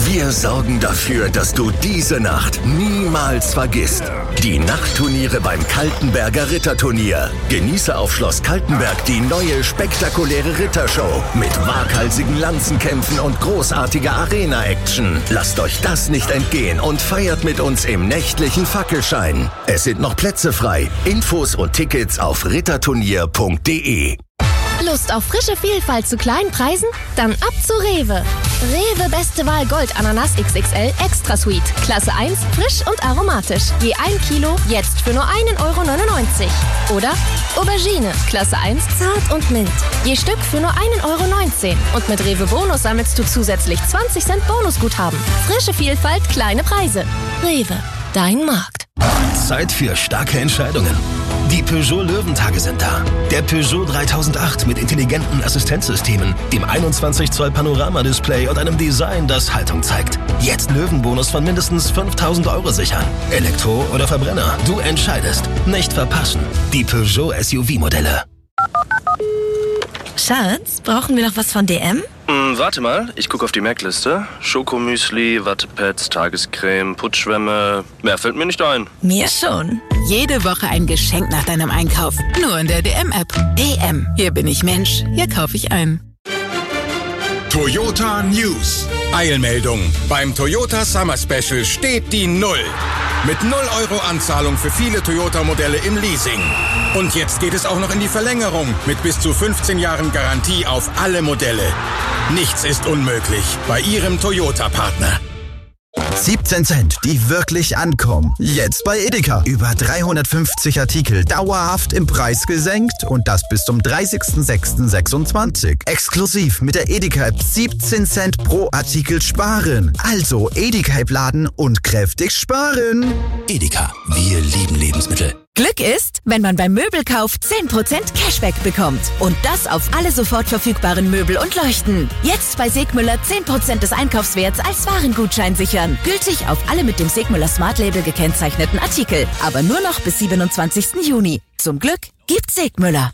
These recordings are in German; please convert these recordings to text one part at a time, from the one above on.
Wir sorgen dafür, dass du diese Nacht niemals vergisst. Die Nachtturniere beim Kaltenberger Ritterturnier. Genieße auf Schloss Kaltenberg die neue spektakuläre Rittershow mit waghalsigen Lanzenkämpfen und großartiger Arena-Action. Lasst euch das nicht entgehen und feiert mit uns im nächtlichen Fackelschein. Es sind noch Plätze frei. Infos und Tickets auf ritterturnier.de. Lust auf frische Vielfalt zu kleinen Preisen? Dann ab zu Rewe. Rewe Beste Wahl Gold Ananas XXL Extra Sweet. Klasse 1, frisch und aromatisch. Je 1 Kilo, jetzt für nur 1,99 Euro. Oder Aubergine, Klasse 1, zart und mild. Je Stück für nur 1,19 Euro. Und mit Rewe Bonus sammelst du zusätzlich 20 Cent Bonusguthaben. Frische Vielfalt, kleine Preise. Rewe, dein Markt. Zeit für starke Entscheidungen. Die Peugeot Löwentage sind da. Der Peugeot 3008 mit intelligenten Assistenzsystemen, dem 21 Zoll Panorama-Display und einem Design, das Haltung zeigt. Jetzt Löwenbonus von mindestens 5.000 Euro sichern. Elektro oder Verbrenner, du entscheidest. Nicht verpassen. Die Peugeot SUV-Modelle. Schatz, brauchen wir noch was von DM? Warte mal, ich gucke auf die Merkliste. Schokomüsli, Wattepads, Tagescreme, Putzschwämme. Mehr fällt mir nicht ein. Mir schon. Jede Woche ein Geschenk nach deinem Einkauf. Nur in der DM-App. DM. Hier bin ich Mensch. Hier kaufe ich ein. Toyota News. Eilmeldung. Beim Toyota Summer Special steht die 0. Mit 0 Euro Anzahlung für viele Toyota-Modelle im Leasing. Und jetzt geht es auch noch in die Verlängerung mit bis zu 15 Jahren Garantie auf alle Modelle. Nichts ist unmöglich bei Ihrem Toyota-Partner. 17 Cent, die wirklich ankommen. Jetzt bei Edeka. Über 350 Artikel dauerhaft im Preis gesenkt und das bis zum 30.06.26. Exklusiv mit der Edeka-App 17 Cent pro Artikel sparen. Also Edeka-App laden und kräftig sparen. Edeka, wir lieben Lebensmittel. Glück ist, wenn man beim Möbelkauf 10% Cashback bekommt. Und das auf alle sofort verfügbaren Möbel und Leuchten. Jetzt bei Segmüller 10% des Einkaufswerts als Warengutschein sichern. Gültig auf alle mit dem Segmüller Smart Label gekennzeichneten Artikel. Aber nur noch bis 27. Juni. Zum Glück gibt's Segmüller.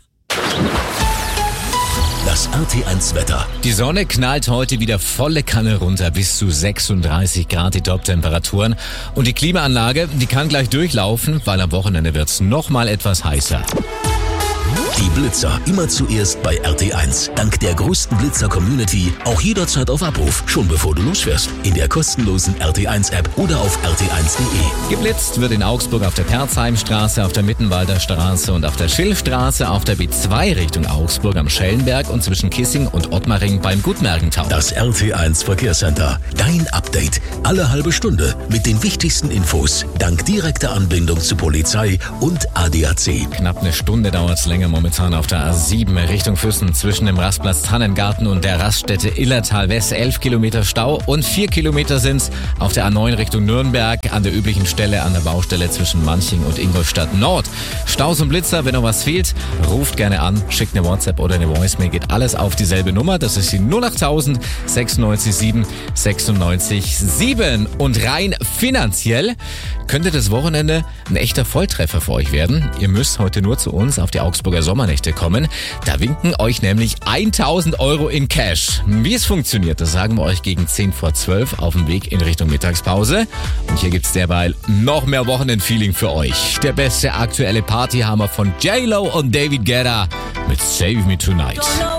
Das RT1-Wetter. Die Sonne knallt heute wieder volle Kanne runter, bis zu 36 Grad die Top-Temperaturen. Und die Klimaanlage, die kann gleich durchlaufen, weil am Wochenende wird's nochmal etwas heißer. Die Blitzer immer zuerst bei RT1. Dank der größten Blitzer-Community auch jederzeit auf Abruf, schon bevor du losfährst. In der kostenlosen RT1-App oder auf rt1.de. Geblitzt wird in Augsburg auf der Perzheimstraße, auf der Mittenwalder Straße und auf der Schilfstraße, auf der B2 Richtung Augsburg am Schellenberg und zwischen Kissing und Ottmaring beim Gutmergentau. Das RT1 Verkehrscenter. Dein Update. Alle halbe Stunde mit den wichtigsten Infos. Dank direkter Anbindung zu Polizei und ADAC. Knapp eine Stunde dauert's länger momentan auf der A7 Richtung Füssen zwischen dem Rastplatz Tannengarten und der Raststätte Illertal West. 11 Kilometer Stau und 4 Kilometer sind's auf der A9 Richtung Nürnberg an der üblichen Stelle an der Baustelle zwischen Manching und Ingolstadt Nord. Staus und Blitzer, wenn noch was fehlt, ruft gerne an, schickt eine WhatsApp oder eine Voicemail, geht alles auf dieselbe Nummer. Das ist die 08000 96 7 96 7. Und rein finanziell könnte das Wochenende ein echter Volltreffer für euch werden. Ihr müsst heute nur zu uns auf die Augsburger Sommernächte kommen. Da winken euch nämlich 1.000 Euro in Cash. Wie es funktioniert, das sagen wir euch gegen 10 vor 12 auf dem Weg in Richtung Mittagspause. Und hier gibt's derweil noch mehr Wochenendfeeling für euch. Der beste aktuelle Partyhammer von J-Lo und David Guetta mit Save Me Tonight.